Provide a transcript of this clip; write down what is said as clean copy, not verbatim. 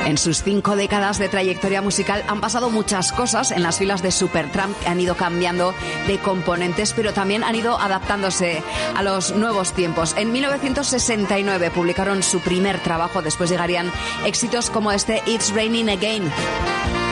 En sus 5 décadas de trayectoria musical han pasado muchas cosas en las filas de Supertramp, que han ido cambiando de componentes, pero también han ido adaptándose a los nuevos tiempos. En 1969 publicaron su primer trabajo, después llegarían éxitos como este It's Raining Again.